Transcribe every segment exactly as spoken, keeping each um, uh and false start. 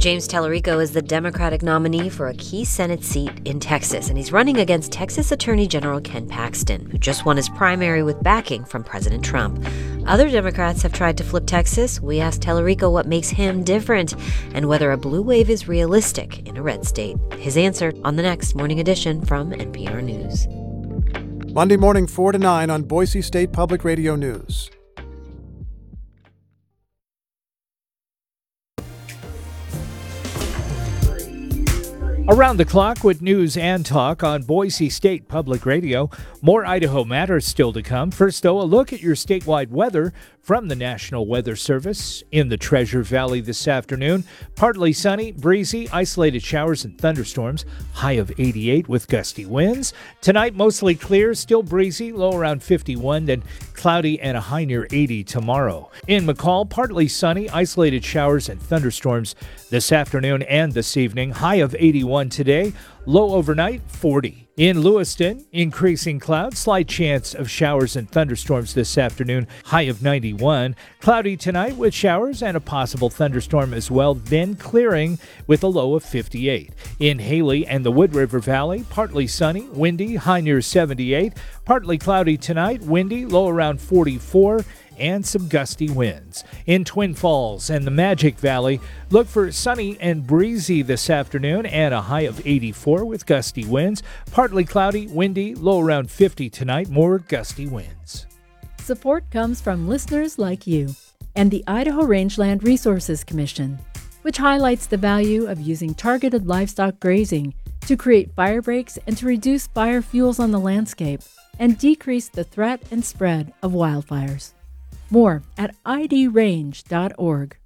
James Tallarico is the Democratic nominee for a key Senate seat in Texas, and he's running against Texas Attorney General Ken Paxton, who just won his primary with backing from President Trump. Other Democrats have tried to flip Texas. We asked Tallarico what makes him different and whether a blue wave is realistic in a red state. His answer on the next Morning Edition from N P R News. Monday morning, four to nine on Boise State Public Radio News. Around the clock with news and talk on Boise State Public Radio. More Idaho Matters still to come. First, though, a look at your statewide weather from the National Weather Service. In the Treasure Valley this afternoon, partly sunny, breezy, isolated showers and thunderstorms, high of eighty-eight with gusty winds. Tonight, mostly clear, still breezy, low around fifty-one, then cloudy and a high near eighty tomorrow. In McCall, partly sunny, isolated showers and thunderstorms this afternoon and this evening, high of eighty-one today, low overnight forty. In Lewiston, increasing clouds, slight chance of showers and thunderstorms this afternoon, high of ninety-one. Cloudy tonight with showers and a possible thunderstorm as well, then clearing with a low of fifty-eight. In Haley and the Wood River Valley, partly sunny, windy, high near seventy-eight. Partly cloudy tonight, windy, low around forty-four. And some gusty winds. In Twin Falls and the Magic Valley, look for sunny and breezy this afternoon and a high of eighty-four with gusty winds. Partly cloudy, windy, low around fifty tonight, more gusty winds. Support comes from listeners like you and the Idaho Rangeland Resources Commission, which highlights the value of using targeted livestock grazing to create fire breaks and to reduce fire fuels on the landscape and decrease the threat and spread of wildfires. More at I D range dot org.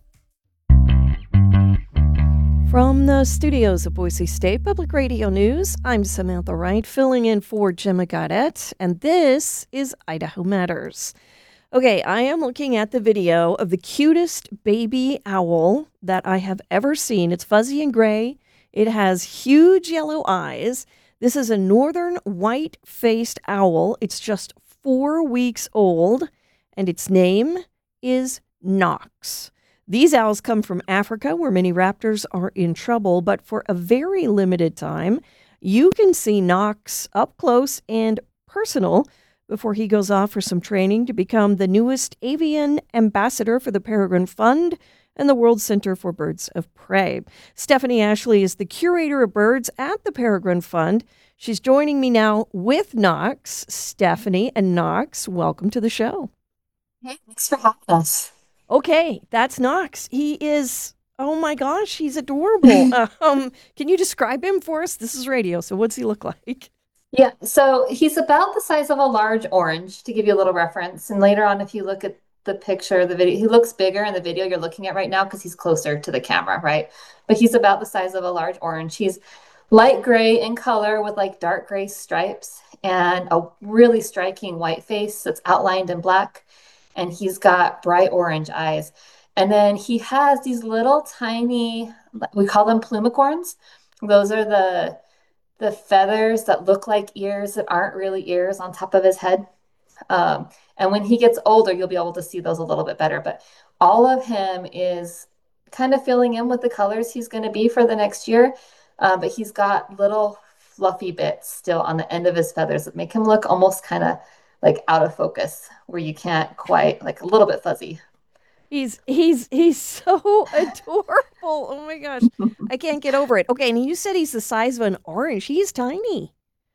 From the studios of Boise State Public Radio News, I'm Samantha Wright, filling in for Gemma Gaudette, and this is Idaho Matters. Okay, I am looking at the video of the cutest baby owl that I have ever seen. It's fuzzy and gray. It has huge yellow eyes. This is a northern white-faced owl. It's just four weeks old. And its name is Knox. These owls come from Africa, where many raptors are in trouble, but for a very limited time, you can see Knox up close and personal before he goes off for some training to become the newest avian ambassador for the Peregrine Fund and the World Center for Birds of Prey. Stephanie Ashley is the curator of birds at the Peregrine Fund. She's joining me now with Knox. Stephanie and Knox, welcome to the show. Hey, thanks for having us. Okay, that's Knox. He is, oh my gosh, he's adorable. um, can you describe him for us? This is radio, so what's he look like? Yeah, so he's about the size of a large orange, to give you a little reference. And later on, if you look at the picture, the video, he looks bigger in the video you're looking at right now because he's closer to the camera, right? But he's about the size of a large orange. He's light gray in color with like dark gray stripes and a really striking white face that's outlined in black. And he's got bright orange eyes. And then he has these little tiny, we call them plumicorns. Those are the the feathers that look like ears that aren't really ears on top of his head. Um, and when he gets older, you'll be able to see those a little bit better. But all of him is kind of filling in with the colors he's going to be for the next year. Uh, but he's got little fluffy bits still on the end of his feathers that make him look almost kind of like out of focus, where you can't quite, like a little bit fuzzy. He's he's he's so adorable. Oh my gosh. I can't get over it. Okay, and you said he's the size of an orange. He's tiny.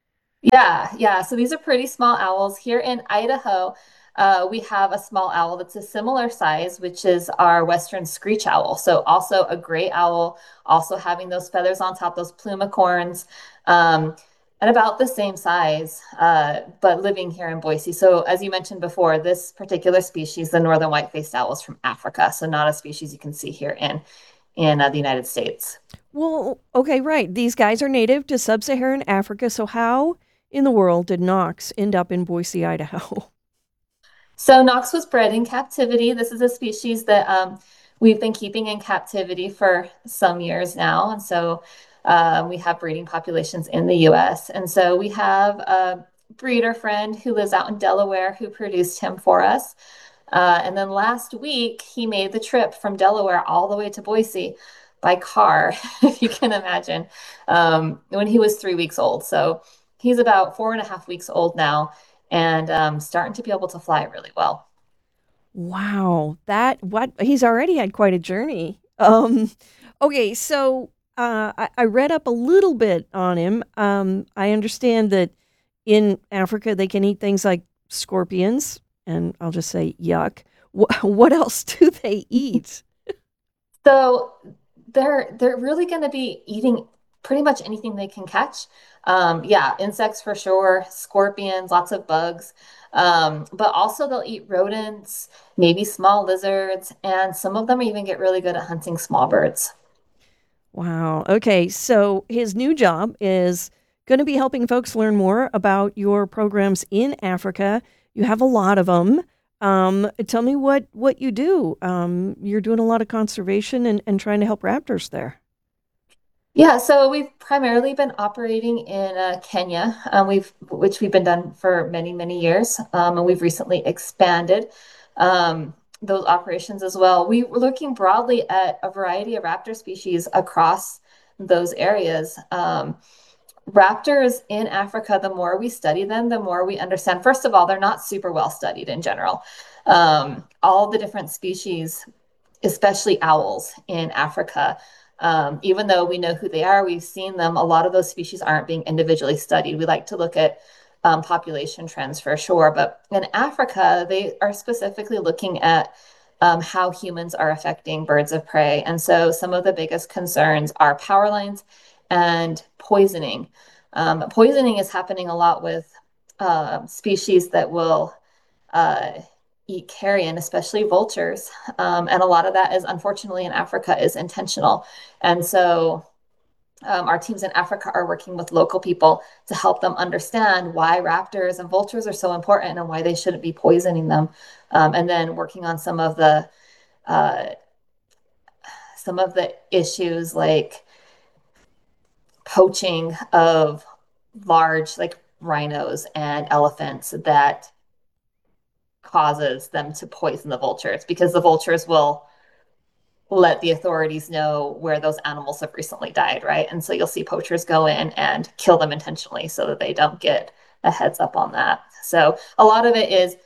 Yeah, yeah. So these are pretty small owls. Here in Idaho, uh, we have a small owl that's a similar size, which is our western screech owl. So also a gray owl, also having those feathers on top, those plumicorns. Um, And about the same size, uh, but living here in Boise. So as you mentioned before, this particular species, the northern white-faced owl, is from Africa. So not a species you can see here in, in uh, the United States. Well, okay, right. These guys are native to sub-Saharan Africa. So how in the world did Knox end up in Boise, Idaho? So Knox was bred in captivity. This is a species that um, we've been keeping in captivity for some years now. And so Um, we have breeding populations in the U S. And so we have a breeder friend who lives out in Delaware who produced him for us. Uh, and then last week, he made the trip from Delaware all the way to Boise by car, if you can imagine, um, when he was three weeks old. So he's about four and a half weeks old now and um, starting to be able to fly really well. Wow, that what he's already had quite a journey. Um, okay, so uh, I, I read up a little bit on him. Um, I understand that in Africa they can eat things like scorpions, and I'll just say yuck. Wh- what else do they eat? So they're they're really going to be eating pretty much anything they can catch. Um, yeah, insects for sure, scorpions, lots of bugs. Um, but also they'll eat rodents, maybe small lizards, and some of them even get really good at hunting small birds. Wow. Okay, so his new job is going to be helping folks learn more about your programs in Africa. You have a lot of them. Um, tell me what, what you do. Um, you're doing a lot of conservation and, and trying to help raptors there. Yeah, so we've primarily been operating in uh, Kenya, um, we've which we've been done for many, many years, um, and we've recently expanded um, those operations as well. We were looking broadly at a variety of raptor species across those areas. Um, raptors in Africa, the more we study them, the more we understand. First of all, they're not super well studied in general. Um, all the different species, especially owls in Africa. Um, even though we know who they are, we've seen them, a lot of those species aren't being individually studied. We like to look at um, population trends for sure. But in Africa, they are specifically looking at um, how humans are affecting birds of prey. And so some of the biggest concerns are power lines and poisoning. Um, poisoning is happening a lot with uh, species that will uh, eat carrion, especially vultures. Um, and a lot of that is, unfortunately, in Africa is intentional. And so um, our teams in Africa are working with local people to help them understand why raptors and vultures are so important and why they shouldn't be poisoning them. Um, and then working on some of the uh, some of the issues like poaching of large like rhinos and elephants that causes them to poison the vultures because the vultures will let the authorities know where those animals have recently died, right? And so you'll see poachers go in and kill them intentionally so that they don't get a heads up on that. So a lot of it is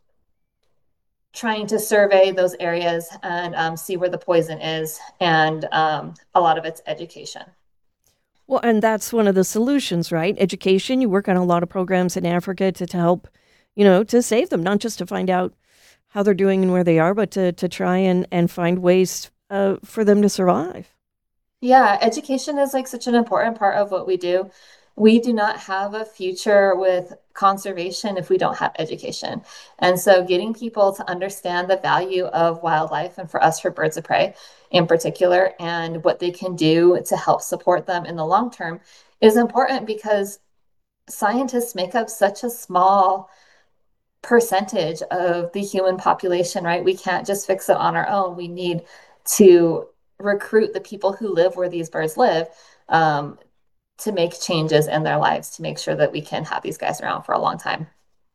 trying to survey those areas and um, see where the poison is, and um, a lot of it's education. Well, and that's one of the solutions, right? Education. You work on a lot of programs in Africa to, to help, you know, to save them, not just to find out how they're doing and where they are, but to, to try and, and find ways uh, for them to survive. Yeah, education is like such an important part of what we do. We do not have a future with conservation if we don't have education. And so getting people to understand the value of wildlife and for us for birds of prey in particular and what they can do to help support them in the long term is important because scientists make up such a small percentage of the human population, right? We can't just fix it on our own. We need to recruit the people who live where these birds live um, to make changes in their lives to make sure that we can have these guys around for a long time.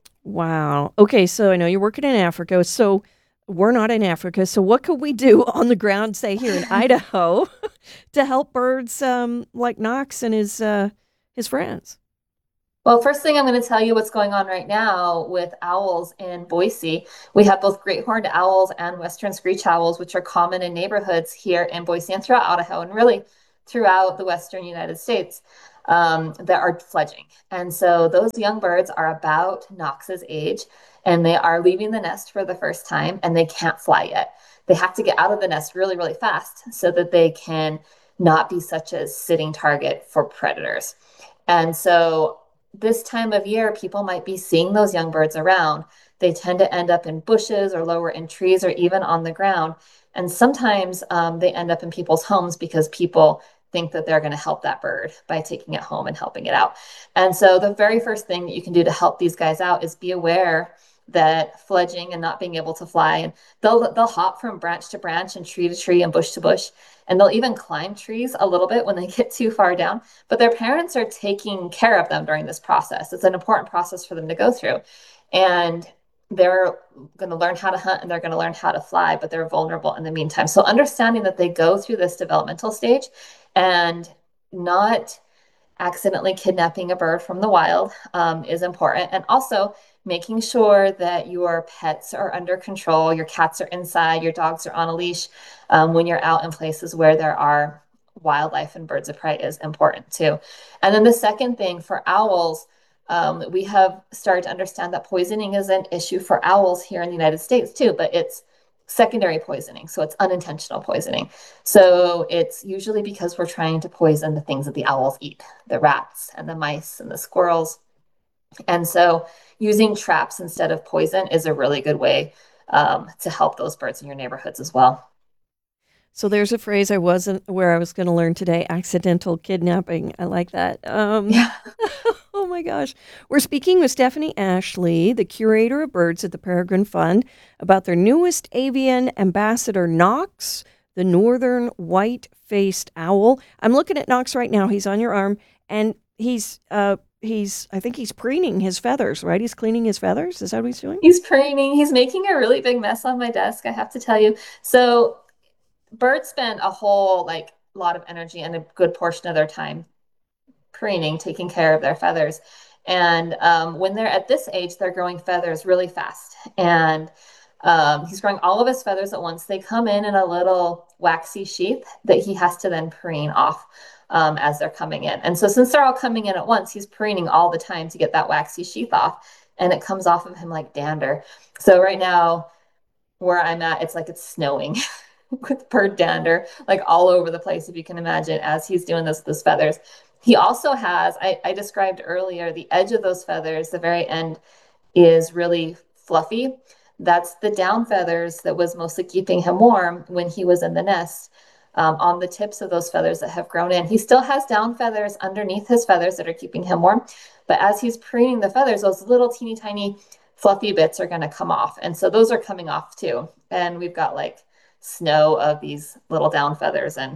Wow. Okay, so I know you're working in Africa. So we're not in Africa. So what could we do on the ground, say here in Idaho, to help birds um, like Knox and his uh, his friends? Well, first thing I'm going to tell you what's going on right now with owls in Boise. We have both great horned owls and western screech owls, which are common in neighborhoods here in Boise and throughout Idaho and really throughout the western United States um, that are fledging. And so those young birds are about Knox's age and they are leaving the nest for the first time and they can't fly yet. They have to get out of the nest really, really fast so that they can not be such a sitting target for predators. And so this time of year, people might be seeing those young birds around. They tend to end up in bushes or lower in trees or even on the ground. And sometimes um, they end up in people's homes because people think that they're going to help that bird by taking it home and helping it out. And so the very first thing that you can do to help these guys out is be aware that fledging and not being able to fly, and they'll they'll hop from branch to branch and tree to tree and bush to bush, and they'll even climb trees a little bit when they get too far down. But their parents are taking care of them during this process. It's an important process for them to go through. And they're going to learn how to hunt and they're going to learn how to fly, but they're vulnerable in the meantime. So understanding that they go through this developmental stage and not accidentally kidnapping a bird from the wild um, is important. And also making sure that your pets are under control, your cats are inside, your dogs are on a leash um, when you're out in places where there are wildlife and birds of prey is important too. And then the second thing for owls, um, we have started to understand that poisoning is an issue for owls here in the United States too, but it's secondary poisoning. So it's unintentional poisoning. So it's usually because we're trying to poison the things that the owls eat, the rats and the mice and the squirrels. And so using traps instead of poison is a really good way um, to help those birds in your neighborhoods as well. So there's a phrase I wasn't where I was going to learn today, accidental kidnapping. I like that. Um, Yeah. oh my gosh. We're speaking with Stephanie Ashley, the curator of birds at the Peregrine Fund, about their newest avian ambassador, Knox, the northern white-faced owl. I'm looking at Knox right now. He's on your arm, and he's, uh, he's, I think he's preening his feathers, right? He's cleaning his feathers. Is that what he's doing? He's preening. He's making a really big mess on my desk, I have to tell you. So birds spend a whole like lot of energy and a good portion of their time preening, taking care of their feathers. And um, when they're at this age, they're growing feathers really fast. And um, he's growing all of his feathers at once. They come in in a little waxy sheath that he has to then preen off um, as they're coming in. And so since they're all coming in at once, he's preening all the time to get that waxy sheath off. And it comes off of him like dander. So right now, where I'm at, it's like it's snowing. With bird dander, like all over the place, if you can imagine, as he's doing this with his feathers. He also has, I, I described earlier, the edge of those feathers, the very end is really fluffy. That's the down feathers that was mostly keeping him warm when he was in the nest. Um, on the tips of those feathers that have grown in. He still has down feathers underneath his feathers that are keeping him warm. But as he's preening the feathers, those little teeny tiny fluffy bits are going to come off. And so those are coming off too. And we've got like snow of these little down feathers and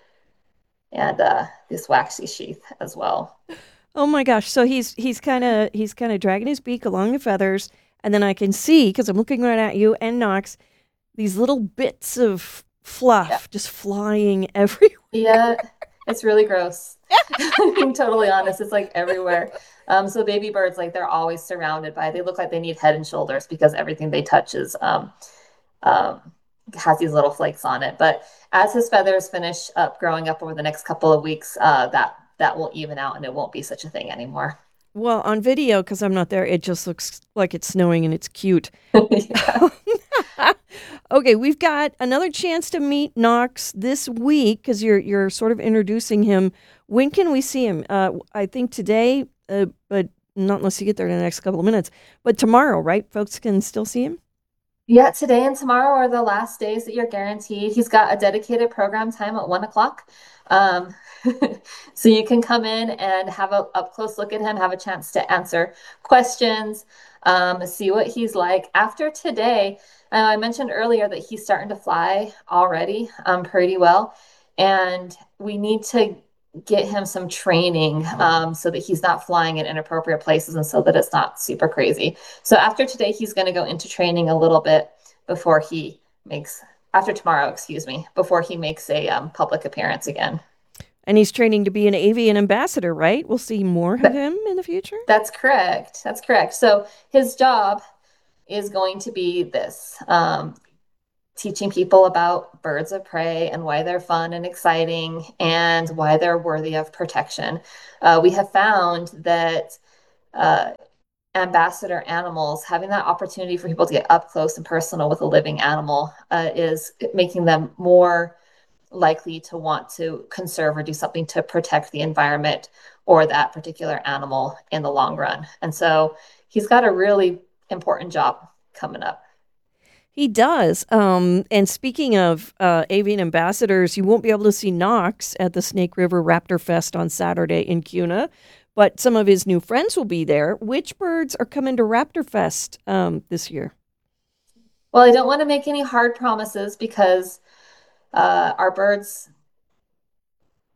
and uh, this waxy sheath as well. Oh my gosh! So he's he's kind of he's kind of dragging his beak along the feathers, and then I can see because I'm looking right at you and Knox, these little bits of fluff yeah. just flying everywhere. Yeah, it's really gross. Being totally honest, it's like everywhere. Um, so baby birds, like they're always surrounded by. They look like they need head and shoulders because everything they touch is. Um, um, has these little flakes on it. But as his feathers finish up growing up over the next couple of weeks, uh, that that will even out and it won't be such a thing anymore. Well, on video, because I'm not there, it just looks like it's snowing and it's cute. Okay, we've got another chance to meet Knox this week because you're you're sort of introducing him. When can we see him? Uh, I think today, uh, but not unless you get there in the next couple of minutes. But tomorrow, right? Folks can still see him? Yeah, today and tomorrow are the last days that you're guaranteed. He's got a dedicated program time at one o'clock. Um, so you can come in and have a up close look at him, have a chance to answer questions, um, see what he's like. After today, uh, I mentioned earlier that he's starting to fly already um, pretty well. And we need to get him some training um, so that he's not flying in inappropriate places and so that it's not super crazy. So after today, he's going to go into training a little bit before he makes, after tomorrow, excuse me, before he makes a um, public appearance again. And he's training to be an avian ambassador, right? We'll see more of him in the future? That's correct. That's correct. So his job is going to be this. Um, teaching people about birds of prey and why they're fun and exciting and why they're worthy of protection. Uh, we have found that uh, ambassador animals, having that opportunity for people to get up close and personal with a living animal uh, is making them more likely to want to conserve or do something to protect the environment or that particular animal in the long run. And so he's got a really important job coming up. He does. Um, and speaking of uh, avian ambassadors, you won't be able to see Knox at the Snake River Raptor Fest on Saturday in Kuna, but some of his new friends will be there. Which birds are coming to Raptor Fest um, this year? Well, I don't want to make any hard promises because uh, our birds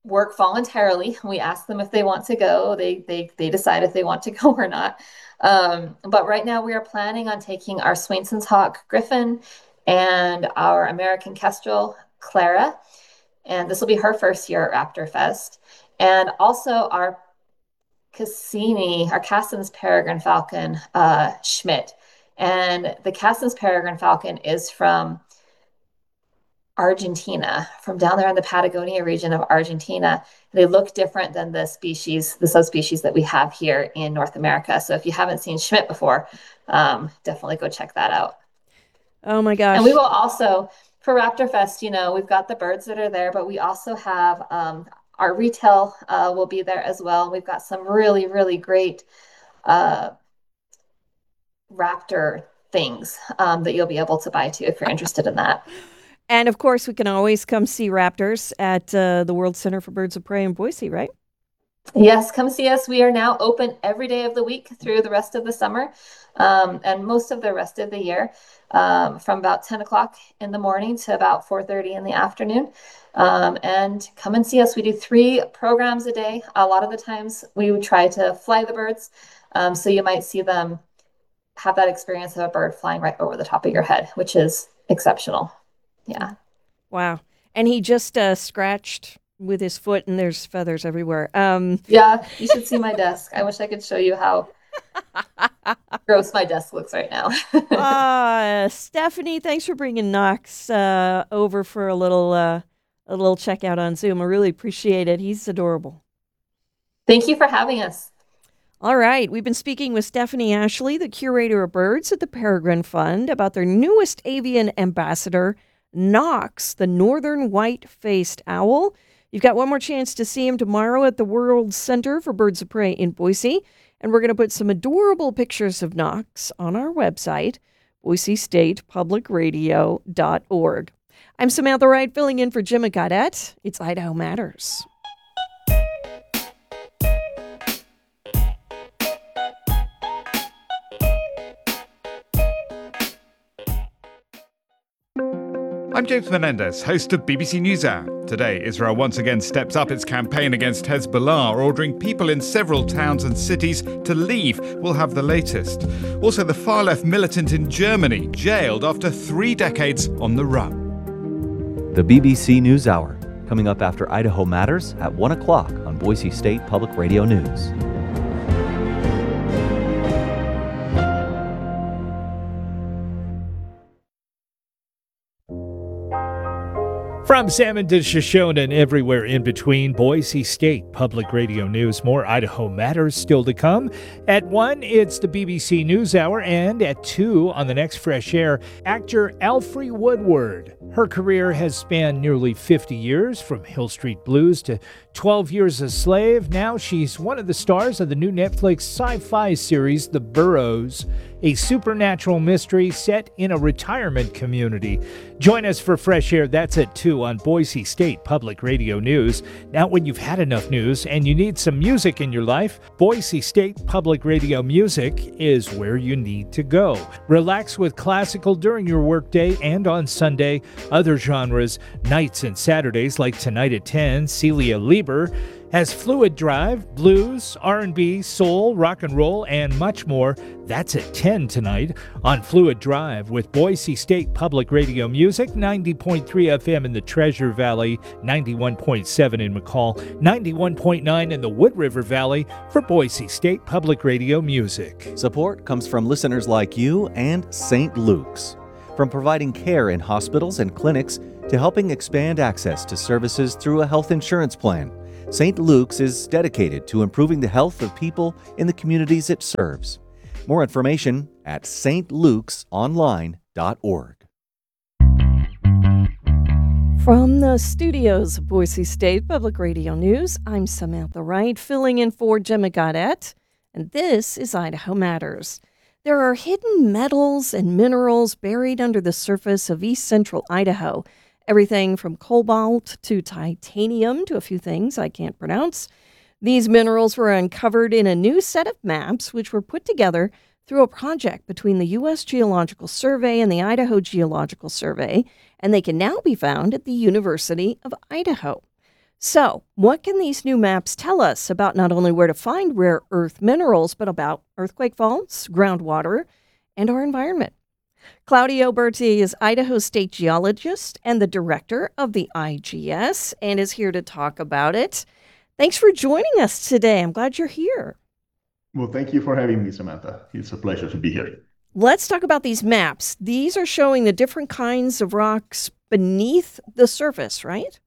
work voluntarily. We ask them if they want to go. They they they decide if they want to go or not. Um, but right now we are planning on taking our Swainson's Hawk Griffin and our American Kestrel Clara, and this will be her first year at Raptor Fest, and also our Cassini, our Cassin's Peregrine Falcon, uh, Schmidt. And the Cassin's Peregrine Falcon is from Argentina, from down there in the Patagonia region of Argentina. They look different than the species, the subspecies that we have here in North America. So if you haven't seen Schmidt before, um, definitely go check that out. Oh my gosh. And we will also, for Raptor Fest, you know, we've got the birds that are there, but we also have um, our retail uh, will be there as well. We've got some really, really great uh, raptor things um, that you'll be able to buy too if you're interested in that. And of course, we can always come see raptors at uh, the World Center for Birds of Prey in Boise, right? Yes, come see us. We are now open every day of the week through the rest of the summer um, and most of the rest of the year um, from about ten o'clock in the morning to about four thirty in the afternoon. Um, and come and see us. We do three programs a day. A lot of the times we would try to fly the birds. Um, so you might see them have that experience of a bird flying right over the top of your head, which is exceptional. Yeah. Wow. And he just uh, scratched with his foot and there's feathers everywhere. Um, yeah, you should see my desk. I wish I could show you how gross my desk looks right now. uh, Stephanie, thanks for bringing Knox uh, over for a little uh, a little checkout on Zoom. I really appreciate it. He's adorable. Thank you for having us. All right. We've been speaking with Stephanie Ashley, the curator of birds at the Peregrine Fund, about their newest avian ambassador, Knox, the northern white-faced owl. You've got one more chance to see him tomorrow at the World Center for Birds of Prey in Boise. And we're going to put some adorable pictures of Knox on our website, boise state public radio dot org. I'm Samantha Wright, filling in for Jim Gaudette. It's Idaho Matters. I'm James Menendez, host of B B C NewsHour. Today, Israel once again steps up its campaign against Hezbollah, ordering people in several towns and cities to leave. We'll have the latest. Also, the far-left militant in Germany, jailed after three decades on the run. The B B C NewsHour, coming up after Idaho Matters at one o'clock on Boise State Public Radio News. From Salmon to Shoshone and everywhere in between, Boise State Public Radio News. More Idaho Matters still to come. At one, it's the B B C NewsHour, and at two, on the next Fresh Air, actor Alfre Woodward. Her career has spanned nearly fifty years, from Hill Street Blues to twelve Years a Slave. Now she's one of the stars of the new Netflix sci-fi series, The Burrows, a supernatural mystery set in a retirement community. Join us for Fresh Air. That's at two on Boise State Public Radio News. Now, when you've had enough news and you need some music in your life, Boise State Public Radio Music is where you need to go. Relax with classical during your workday and on Sunday. Other genres, nights and Saturdays like tonight at ten, Celia Lieber has Fluid Drive, blues, R and B, soul, rock and roll, and much more. That's at ten tonight on Fluid Drive with Boise State Public Radio Music, ninety point three F M in the Treasure Valley, ninety-one point seven in McCall, ninety-one point nine in the Wood River Valley for Boise State Public Radio Music. Support comes from listeners like you and Saint Luke's. From providing care in hospitals and clinics to helping expand access to services through a health insurance plan, Saint Luke's is dedicated to improving the health of people in the communities it serves. More information at s t lukes online dot org. From the studios of Boise State Public Radio News, I'm Samantha Wright, filling in for Gemma Gaudette, and this is Idaho Matters. There are hidden metals and minerals buried under the surface of east central Idaho. Everything from cobalt to titanium to a few things I can't pronounce. These minerals were uncovered in a new set of maps which were put together through a project between the U S Geological Survey and the Idaho Geological Survey, and they can now be found at the University of Idaho. So, what can these new maps tell us about not only where to find rare earth minerals, but about earthquake faults, groundwater, and our environment? Claudio Berti is Idaho State geologist and the director of the I G S and is here to talk about it. Thanks for joining us today. I'm glad you're here. Well, thank you for having me, Samantha. It's a pleasure to be here. Let's talk about these maps. These are showing the different kinds of rocks beneath the surface, right?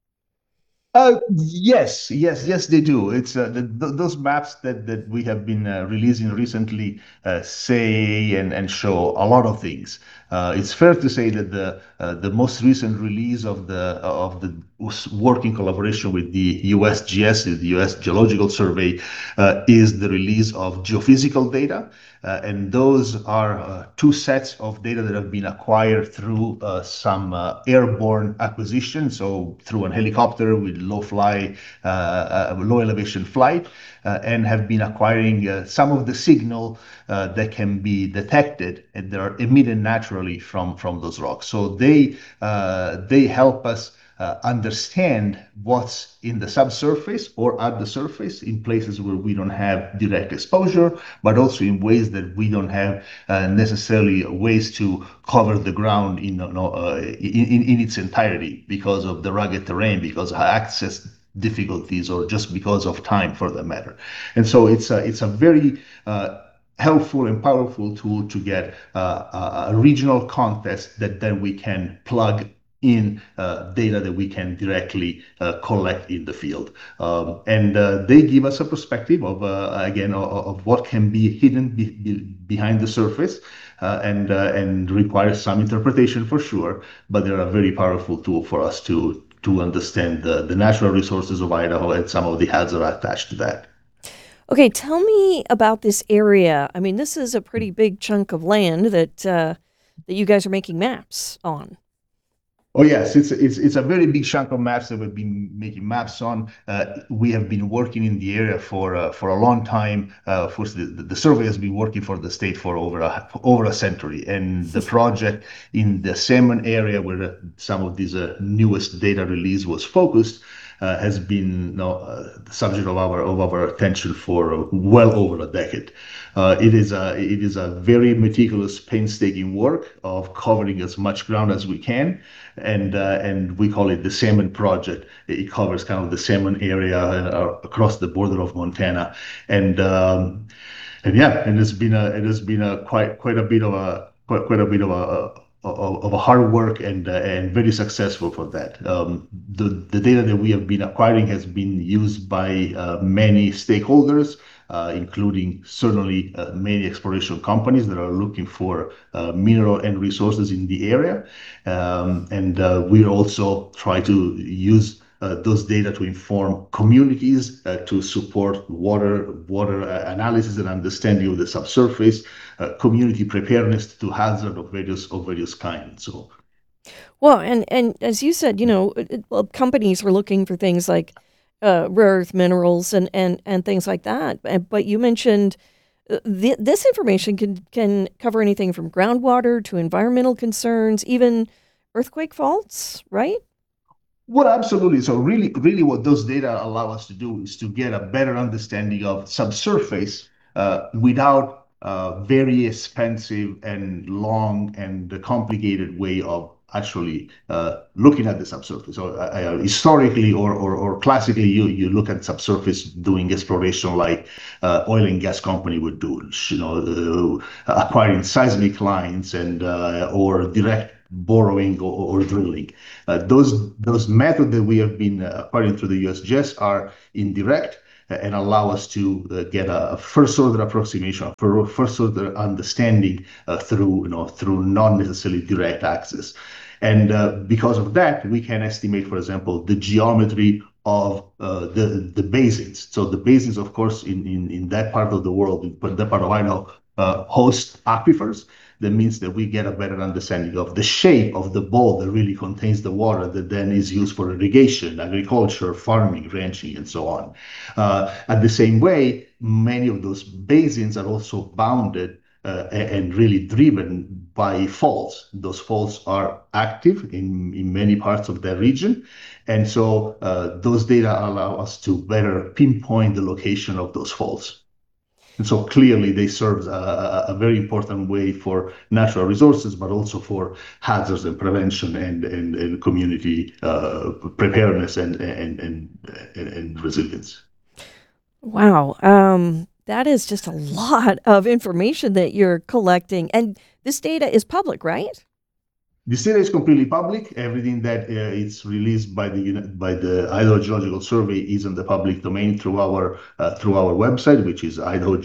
Uh, yes, yes, yes, they do. It's uh, the, th those maps that that we have been uh, releasing recently uh, say and and show a lot of things. Uh, it's fair to say that the uh, the most recent release of the of the working collaboration with the U S G S, the U S Geological Survey, uh, is the release of geophysical data. Uh, and those are uh, two sets of data that have been acquired through uh, some uh, airborne acquisition, so through an helicopter with low fly, uh, uh, low elevation flight, uh, and have been acquiring uh, some of the signal uh, that can be detected and that are emitted naturally from from those rocks. So they uh, they help us Uh, understand what's in the subsurface or at the surface in places where we don't have direct exposure, but also in ways that we don't have uh, necessarily ways to cover the ground in, uh, in, in its entirety because of the rugged terrain, because of access difficulties, or just because of time for that matter. And so it's a, it's a very uh, helpful and powerful tool to get uh, a regional context that then we can plug in uh, data that we can directly uh, collect in the field. Um, and uh, they give us a perspective of, uh, again, of, of what can be hidden be, be behind the surface uh, and, uh, and requires some interpretation for sure, but they're a very powerful tool for us to, to understand the, the natural resources of Idaho and some of the hazards attached to that. Okay, tell me about this area. I mean, this is a pretty big chunk of land that, uh, that you guys are making maps on. Oh yes, it's it's it's a very big chunk of maps that we've been making maps on. Uh, we have been working in the area for uh, for a long time. Uh, of course, the, the survey has been working for the state for over a over a century, and the project in the Salmon area, where some of these uh, newest data release was focused, uh, has been you know, uh, the subject of our of our attention for well over a decade. Uh, it is a it is a very meticulous, painstaking work of covering as much ground as we can. And uh, and we call it the Salmon Project. It covers kind of the Salmon area uh, across the border of Montana, and um, and yeah, and it's been a it has been a quite quite a bit of a quite quite a bit of a of, of a hard work and uh, and very successful for that. Um, the the data that we have been acquiring has been used by uh, many stakeholders. Uh, including certainly uh, many exploration companies that are looking for uh, mineral and resources in the area. Um, and uh, we also try to use uh, those data to inform communities, uh, to support water, water uh, analysis and understanding of the subsurface, uh, community preparedness to hazard of various, of various kinds. So, well, and, and as you said, you know, it, well, companies are looking for things like Uh, rare earth minerals and, and, and things like that. But you mentioned uh, th this information can, can cover anything from groundwater to environmental concerns, even earthquake faults, right? Well, absolutely. So really, really what those data allow us to do is to get a better understanding of subsurface uh, without a very expensive and long and complicated way of actually uh, looking at the subsurface. So uh, uh, historically or, or, or classically, you, you look at subsurface doing exploration like uh, oil and gas company would do, you know, uh, acquiring seismic lines and uh, or direct borrowing or, or drilling. Uh, those those methods that we have been acquiring through the U S G S are indirect and allow us to uh, get a first order approximation, a first order understanding uh, through you know through not necessarily direct access. And uh, because of that, we can estimate, for example, the geometry of uh, the, the basins. So the basins, of course, in, in, in that part of the world, in that part of Idaho, uh, host aquifers. That means that we get a better understanding of the shape of the bowl that really contains the water that then is used for irrigation, agriculture, farming, ranching, and so on. Uh, at the same way, many of those basins are also bounded uh, and really driven by faults. Those faults are active in, in many parts of the region. And so uh, those data allow us to better pinpoint the location of those faults. And so clearly they serve a, a very important way for natural resources, but also for hazards and prevention and, and, and community uh, preparedness and, and, and, and resilience. Wow. Um, that is just a lot of information that you're collecting. And this data is public, right? This data is completely public. Everything that uh, is released by the by the Idaho Geological Survey is in the public domain through our uh, through our website, which is idaho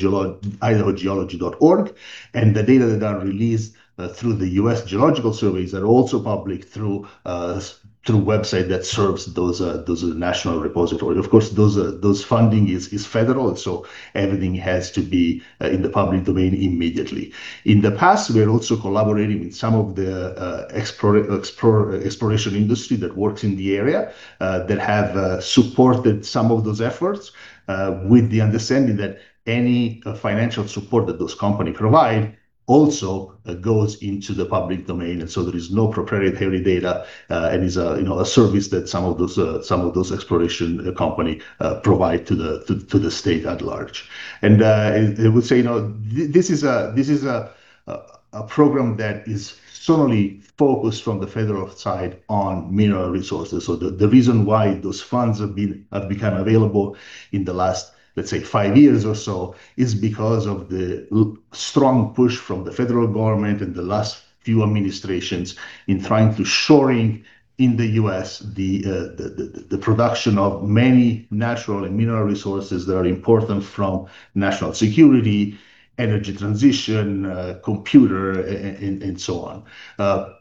geology dot org, and the data that are released uh, through the U S Geological Surveys are also public through uh, through website that serves those uh, those uh, national repositories. Of course, those uh, those funding is is federal, so everything has to be uh, in the public domain immediately. In the past, we are also collaborating with some of the uh, explore, explore, exploration industry that works in the area uh, that have uh, supported some of those efforts uh, with the understanding that any uh, financial support that those companies provide also uh, goes into the public domain, and so there is no proprietary data, uh, and is a you know a service that some of those uh, some of those exploration uh, company uh, provide to the to, to the state at large. And uh, I, I would say you know th- this is a this is a, a a program that is solely focused from the federal side on mineral resources. So the, the reason why those funds have been have become available in the last, let's say, five years or so, is because of the l- strong push from the federal government and the last few administrations in trying to shoring in the U S the, uh, the, the the production of many natural and mineral resources that are important from national security, energy transition, uh, computer, and, and, and so on. Uh,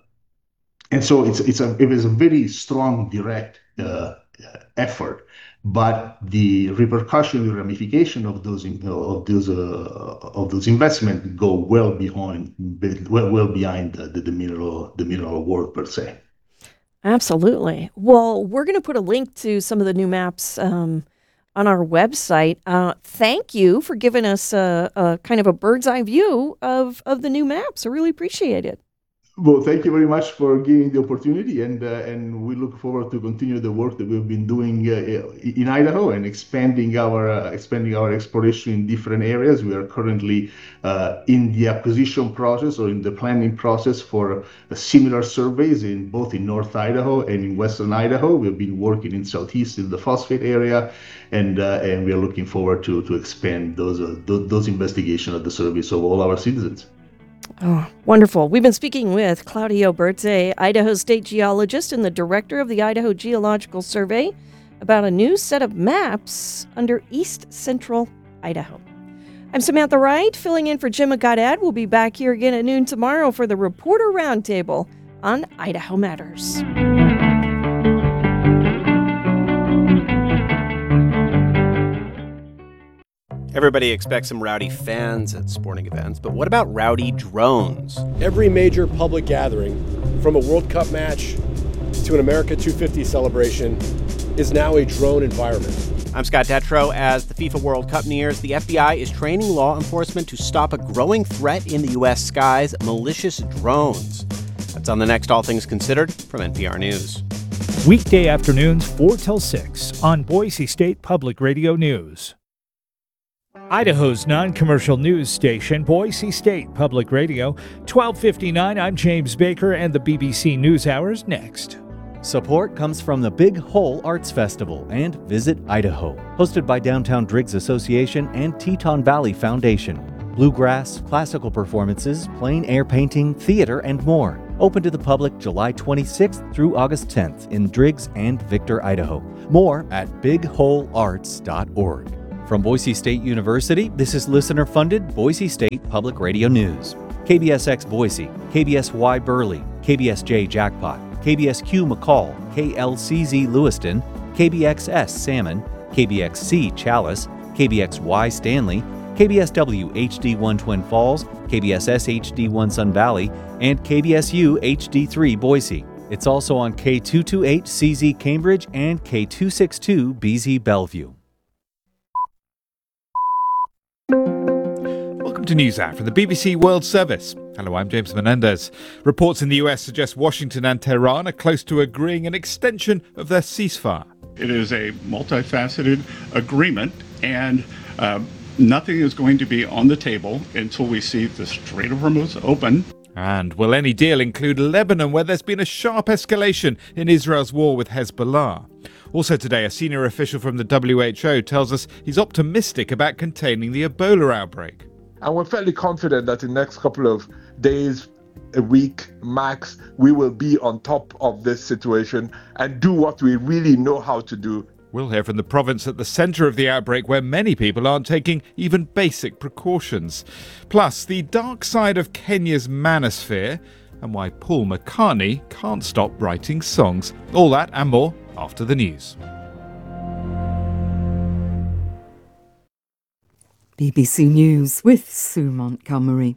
and so it's it's a it is a very strong direct uh, effort. But the repercussion, the ramification of those of those uh, of those investments go well beyond well well behind the, the, the mineral the mineral world per se. Absolutely. Well, we're going to put a link to some of the new maps um, on our website. Uh, thank you for giving us a, a kind of a bird's eye view of of the new maps. I really appreciate it. Well, thank you very much for giving the opportunity, and uh, and we look forward to continue the work that we've been doing uh, in Idaho and expanding our uh, expanding our exploration in different areas. We are currently uh, in the acquisition process or in the planning process for uh, similar surveys in both in North Idaho and in Western Idaho. We've been working in Southeast in the phosphate area, and uh, and we are looking forward to to expand those uh, th- those investigations at the service of all our citizens. Oh, wonderful. We've been speaking with Claudio Bertze, Idaho State geologist and the director of the Idaho Geological Survey, about a new set of maps under East Central Idaho. I'm Samantha Wright, filling in for Jim Gaudet. We'll be back here again at noon tomorrow for the Reporter Roundtable on Idaho Matters. Everybody expects some rowdy fans at sporting events, but what about rowdy drones? Every major public gathering, from a World Cup match to an America two fifty celebration, is now a drone environment. I'm Scott Detrow. As the FIFA World Cup nears, the F B I is training law enforcement to stop a growing threat in the U S skies, malicious drones. That's on the next All Things Considered from N P R News. Weekday afternoons four till six on Boise State Public Radio News. Idaho's non-commercial news station, Boise State Public Radio, twelve fifty-nine. I'm James Baker, and the B B C News Hour's next. Support comes from the Big Hole Arts Festival and Visit Idaho, hosted by Downtown Driggs Association and Teton Valley Foundation. Bluegrass, classical performances, plein air painting, theater, and more. Open to the public July twenty-sixth through August tenth in Driggs and Victor, Idaho. More at big hole arts dot org. From Boise State University, this is listener-funded Boise State Public Radio News. K B S X Boise, K B S Y Burley, K B S J Jackpot, K B S Q McCall, K L C Z Lewiston, K B X S Salmon, K B X C Chalice, K B X Y Stanley, K B S W H D one Twin Falls, K B S S H D one Sun Valley, and K B S U H D three Boise. It's also on K two twenty-eight C Z Cambridge and K two sixty-two B Z Bellevue. Welcome to NewsHour from the B B C World Service. Hello, I'm James Menendez. Reports in the U S suggest Washington and Tehran are close to agreeing an extension of their ceasefire. It is a multifaceted agreement, and uh, nothing is going to be on the table until we see the Strait of Hormuz open. And will any deal include Lebanon, where there's been a sharp escalation in Israel's war with Hezbollah? Also today, a senior official from the W H O tells us he's optimistic about containing the Ebola outbreak. And we're fairly confident that in the next couple of days, a week max, we will be on top of this situation and do what we really know how to do. We'll hear from the province at the centre of the outbreak, where many people aren't taking even basic precautions. Plus, the dark side of Kenya's manosphere and why Paul McCartney can't stop writing songs. All that and more after the news. B B C News with Sue Montgomery.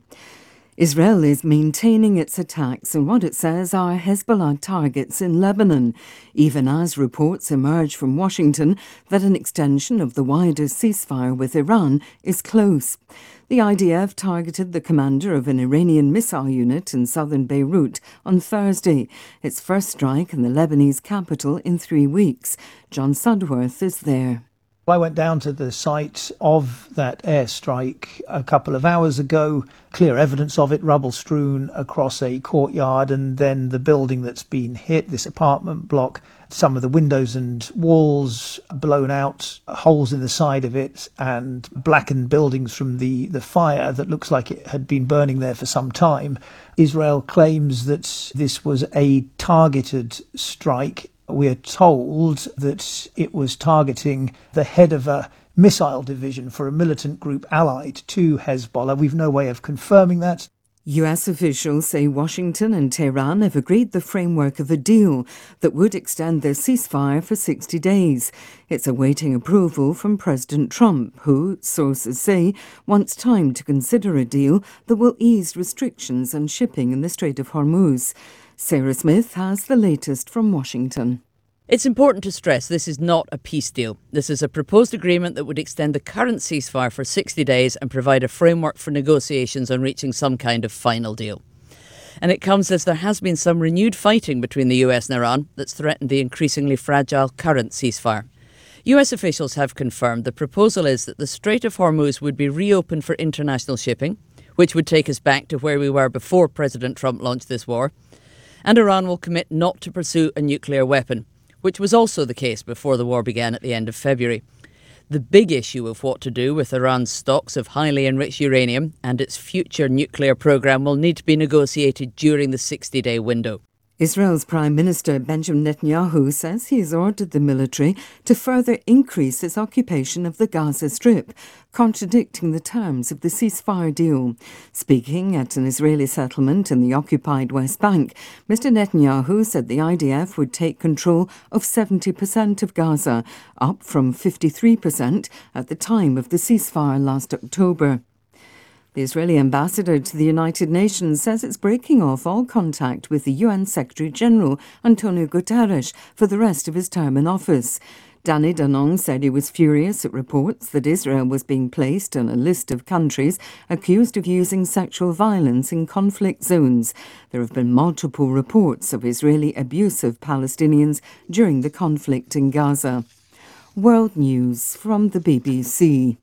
Israel is maintaining its attacks on what it says are Hezbollah targets in Lebanon, even as reports emerge from Washington that an extension of the wider ceasefire with Iran is close. The I D F targeted the commander of an Iranian missile unit in southern Beirut on Thursday, its first strike in the Lebanese capital in three weeks. John Sudworth is there. I went down to the site of that airstrike a couple of hours ago. Clear evidence of it, rubble strewn across a courtyard, and then the building that's been hit, this apartment block, some of the windows and walls blown out, holes in the side of it, and blackened buildings from the, the fire that looks like it had been burning there for some time. Israel claims that this was a targeted strike. We are told that it was targeting the head of a missile division for a militant group allied to Hezbollah. We've no way of confirming that. U S officials say Washington and Tehran have agreed the framework of a deal that would extend their ceasefire for sixty days. It's awaiting approval from President Trump, who, sources say, wants time to consider a deal that will ease restrictions on shipping in the Strait of Hormuz. Sarah Smith has the latest from Washington. It's important to stress this is not a peace deal. This is a proposed agreement that would extend the current ceasefire for sixty days and provide a framework for negotiations on reaching some kind of final deal. And it comes as there has been some renewed fighting between the U S and Iran that's threatened the increasingly fragile current ceasefire. U S officials have confirmed the proposal is that the Strait of Hormuz would be reopened for international shipping, which would take us back to where we were before President Trump launched this war. And Iran will commit not to pursue a nuclear weapon, which was also the case before the war began at the end of February. The big issue of what to do with Iran's stocks of highly enriched uranium and its future nuclear program will need to be negotiated during the sixty-day window. Israel's Prime Minister Benjamin Netanyahu says he has ordered the military to further increase its occupation of the Gaza Strip, contradicting the terms of the ceasefire deal. Speaking at an Israeli settlement in the occupied West Bank, Mister Netanyahu said the I D F would take control of seventy percent of Gaza, up from fifty-three percent at the time of the ceasefire last October. The Israeli ambassador to the United Nations says it's breaking off all contact with the U N Secretary-General Antonio Guterres for the rest of his term in office. Danny Danon said he was furious at reports that Israel was being placed on a list of countries accused of using sexual violence in conflict zones. There have been multiple reports of Israeli abuse of Palestinians during the conflict in Gaza. World News from the B B C.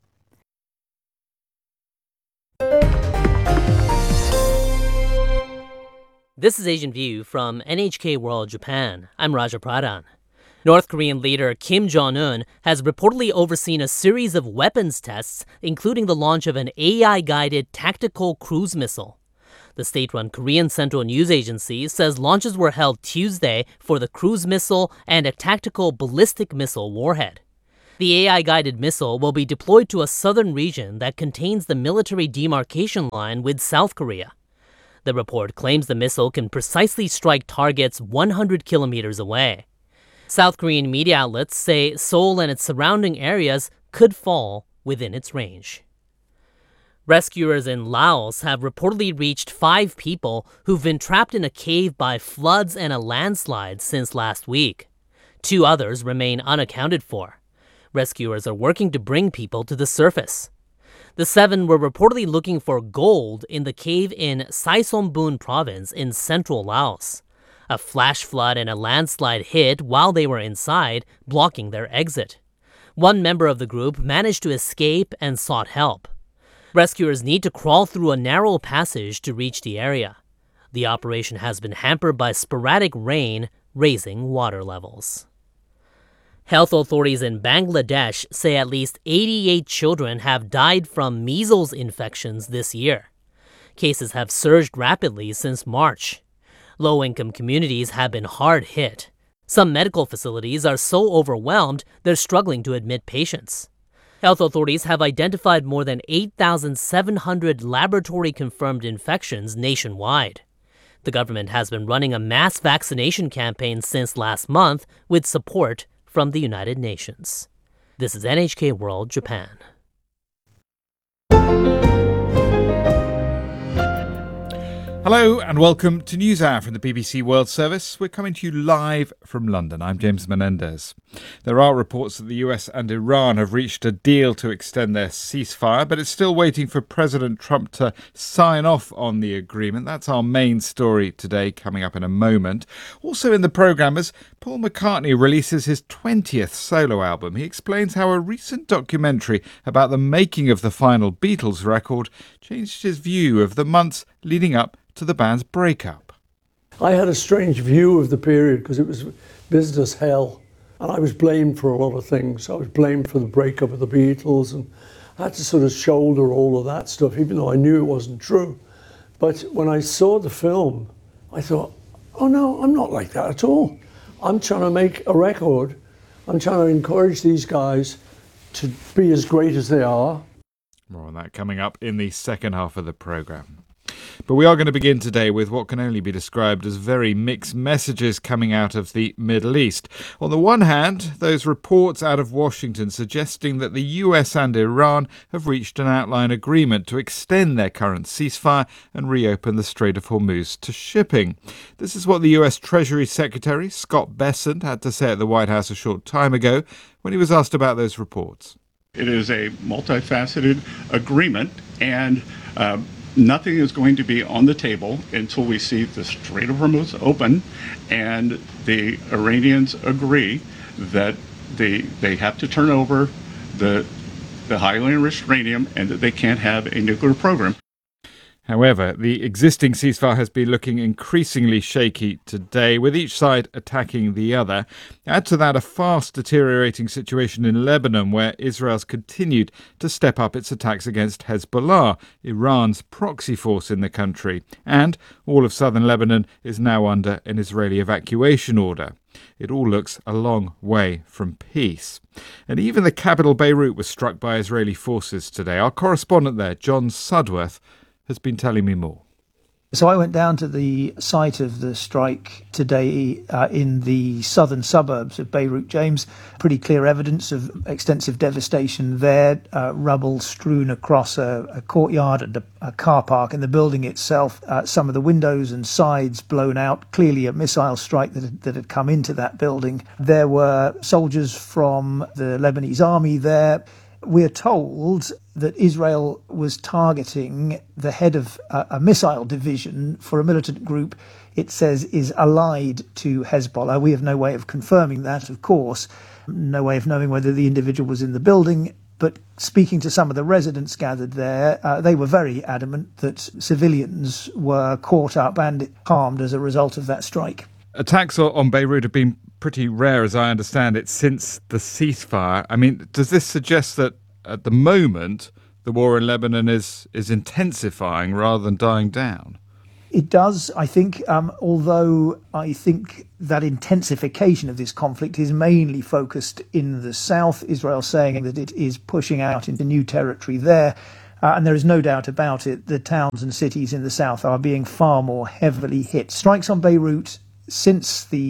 This is Asian View from N H K World Japan. I'm Raja Pradhan. North Korean leader Kim Jong-un has reportedly overseen a series of weapons tests, including the launch of an A I-guided tactical cruise missile. The state-run Korean Central News Agency says launches were held Tuesday for the cruise missile and a tactical ballistic missile warhead. The A I-guided missile will be deployed to a southern region that contains the military demarcation line with South Korea. The report claims the missile can precisely strike targets one hundred kilometers away. South Korean media outlets say Seoul and its surrounding areas could fall within its range. Rescuers in Laos have reportedly reached five people who've been trapped in a cave by floods and a landslide since last week. Two others remain unaccounted for. Rescuers are working to bring people to the surface. The seven were reportedly looking for gold in the cave in Saisombun province in central Laos. A flash flood and a landslide hit while they were inside, blocking their exit. One member of the group managed to escape and sought help. Rescuers need to crawl through a narrow passage to reach the area. The operation has been hampered by sporadic rain, raising water levels. Health authorities in Bangladesh say at least eighty-eight children have died from measles infections this year. Cases have surged rapidly since March. Low-income communities have been hard hit. Some medical facilities are so overwhelmed they're struggling to admit patients. Health authorities have identified more than eight thousand seven hundred laboratory-confirmed infections nationwide. The government has been running a mass vaccination campaign since last month with support from the United Nations. This is N H K World Japan. Hello and welcome to NewsHour from the B B C World Service. We're coming to you live from London. I'm James Menendez. There are reports that the U S and Iran have reached a deal to extend their ceasefire, but it's still waiting for President Trump to sign off on the agreement. That's our main story today, coming up in a moment. Also in the programme, as Paul McCartney releases his twentieth solo album, he explains how a recent documentary about the making of the final Beatles record changed his view of the months leading up to the band's breakup. I had a strange view of the period because it was business hell, and I was blamed for a lot of things. I was blamed for the breakup of the Beatles, and I had to sort of shoulder all of that stuff, even though I knew it wasn't true. But when I saw the film, I thought, oh no, I'm not like that at all. I'm trying to make a record. I'm trying to encourage these guys to be as great as they are. More on that coming up in the second half of the programme. But we are going to begin today with what can only be described as very mixed messages coming out of the Middle East. On the one hand, those reports out of Washington suggesting that the U S and Iran have reached an outline agreement to extend their current ceasefire and reopen the Strait of Hormuz to shipping. This is what the U S Treasury Secretary, Scott Bessent, had to say at the White House a short time ago when he was asked about those reports. It is a multifaceted agreement, and uh, nothing is going to be on the table until we see the Strait of Hormuz open and the Iranians agree that they they have to turn over the the highly enriched uranium and that they can't have a nuclear program. However, the existing ceasefire has been looking increasingly shaky today, with each side attacking the other. Add to that a fast deteriorating situation in Lebanon, where Israel's continued to step up its attacks against Hezbollah, Iran's proxy force in the country. And all of southern Lebanon is now under an Israeli evacuation order. It all looks a long way from peace. And even the capital Beirut was struck by Israeli forces today. Our correspondent there, John Sudworth, has been telling me more. So I went down to the site of the strike today uh, in the southern suburbs of Beirut, James. Pretty clear evidence of extensive devastation there, uh, rubble strewn across a, a courtyard and a, a car park in the building itself. Uh, some of the windows and sides blown out, clearly a missile strike that, that had come into that building. There were soldiers from the Lebanese army there. We're told that Israel was targeting the head of a, a missile division for a militant group it says is allied to Hezbollah. We have no way of confirming that, of course, no way of knowing whether the individual was in the building. But speaking to some of the residents gathered there, uh, they were very adamant that civilians were caught up and harmed as a result of that strike. Attacks on Beirut have been pretty rare, as I understand it, since the ceasefire. I mean, does this suggest that at the moment the war in Lebanon is, is intensifying rather than dying down? It does, I think, um, although I think that intensification of this conflict is mainly focused in the south. Israel saying that it is pushing out into new territory there. Uh, and there is no doubt about it, the towns and cities in the south are being far more heavily hit. Strikes on Beirut since the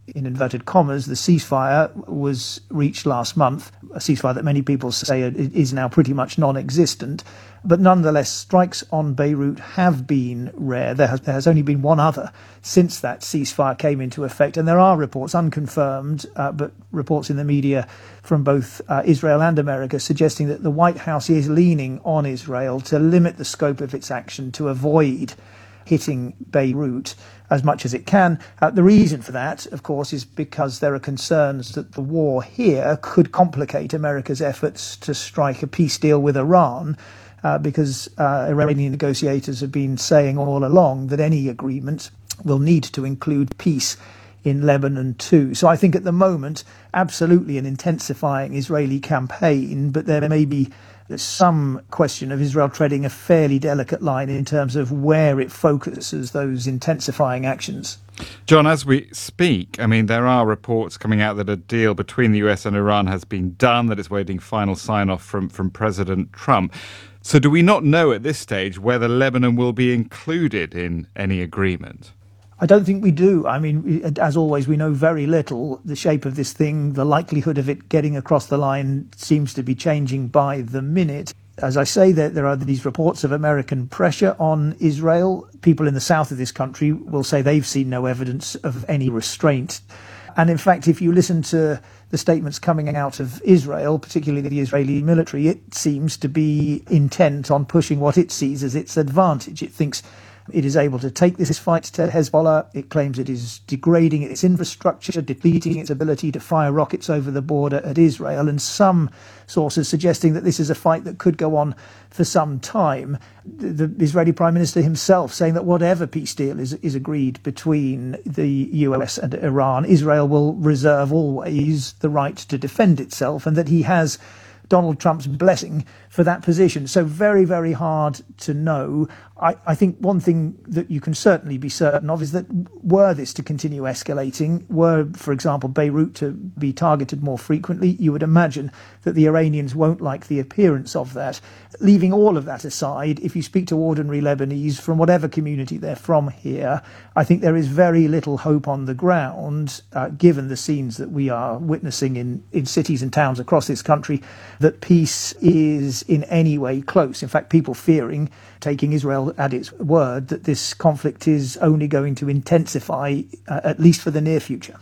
in inverted commas, the ceasefire was reached last month, a ceasefire that many people say is now pretty much non-existent. But nonetheless, strikes on Beirut have been rare. There has, there has only been one other since that ceasefire came into effect. And there are reports, unconfirmed, uh, but reports in the media from both uh, Israel and America suggesting that the White House is leaning on Israel to limit the scope of its action to avoid hitting Beirut as much as it can. Uh, the reason for that, of course, is because there are concerns that the war here could complicate America's efforts to strike a peace deal with Iran. Uh, because uh, Iranian negotiators have been saying all along that any agreement will need to include peace in Lebanon too. So I think at the moment, absolutely an intensifying Israeli campaign, but there may be some question of Israel treading a fairly delicate line in terms of where it focuses those intensifying actions. John, as we speak, I mean, there are reports coming out that a deal between the U S and Iran has been done, that it's waiting final sign-off from, from President Trump. So do we not know at this stage whether Lebanon will be included in any agreement? I don't think we do. I mean, as always, we know very little. The shape of this thing, the likelihood of it getting across the line seems to be changing by the minute. As I say, there, there are these reports of American pressure on Israel. People in the south of this country will say they've seen no evidence of any restraint. And in fact, if you listen to the statements coming out of Israel, particularly the Israeli military, it seems to be intent on pushing what it sees as its advantage. It thinks it is able to take this fight to Hezbollah. It claims it is degrading its infrastructure, depleting its ability to fire rockets over the border at Israel, and some sources suggesting that this is a fight that could go on for some time. The Israeli Prime Minister himself saying that whatever peace deal is, is agreed between the U S and Iran, Israel will reserve always the right to defend itself, and that he has Donald Trump's blessing for that position. So very, very hard to know. I, I think one thing that you can certainly be certain of is that were this to continue escalating, were, for example, Beirut to be targeted more frequently, you would imagine that the Iranians won't like the appearance of that. Leaving all of that aside, if you speak to ordinary Lebanese from whatever community they're from here, I think there is very little hope on the ground, uh, given the scenes that we are witnessing in, in cities and towns across this country, that peace is in any way close. In fact, people fearing, taking Israel at its word, that this conflict is only going to intensify, uh, at least for the near future.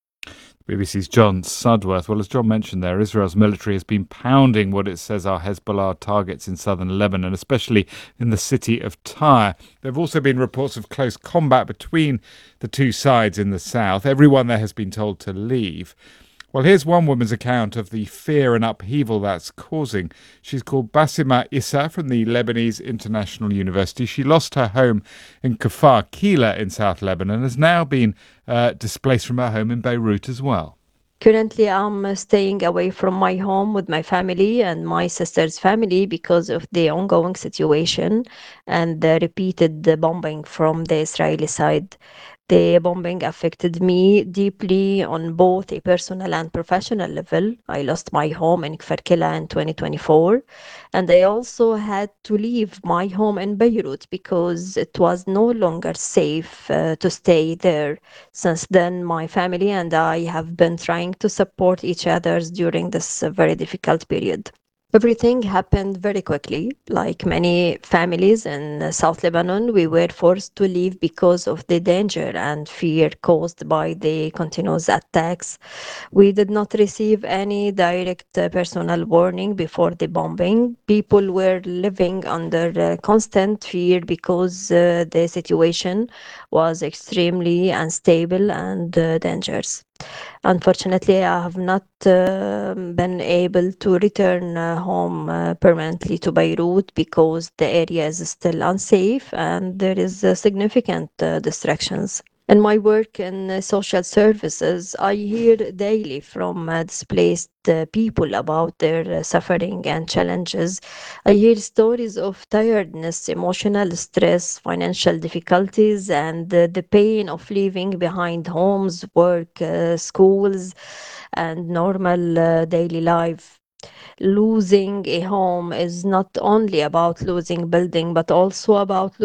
B B C's John Sudworth. Well, as John mentioned there, Israel's military has been pounding what it says are Hezbollah targets in southern Lebanon, especially in the city of Tyre. There have also been reports of close combat between the two sides in the south. Everyone there has been told to leave. Well, here's one woman's account of the fear and upheaval that's causing. She's called Basima Issa from the Lebanese International University. She lost her home in Kfar Kila in South Lebanon and has now been uh, displaced from her home in Beirut as well. Currently, I'm staying away from my home with my family and my sister's family because of the ongoing situation and the repeated bombing from the Israeli side. The bombing affected me deeply on both a personal and professional level. I lost my home in Kfar Kila in twenty twenty-four, and I also had to leave my home in Beirut because it was no longer safe uh, to stay there. Since then, my family and I have been trying to support each other during this uh, very difficult period. Everything happened very quickly. Like many families in South Lebanon, we were forced to leave because of the danger and fear caused by the continuous attacks. We did not receive any direct uh, personal warning before the bombing. People were living under uh, constant fear because uh, the situation was extremely unstable and uh, dangerous. Unfortunately, I have not uh, been able to return uh, home uh, permanently to Beirut because the area is still unsafe and there is uh, significant uh, distractions. In my work in uh, social services, I hear daily from uh, displaced uh, people about their uh, suffering and challenges. I hear stories of tiredness, emotional stress, financial difficulties, and uh, the pain of leaving behind homes, work, uh, schools, and normal uh, daily life. Losing a home is not only about losing building, but also about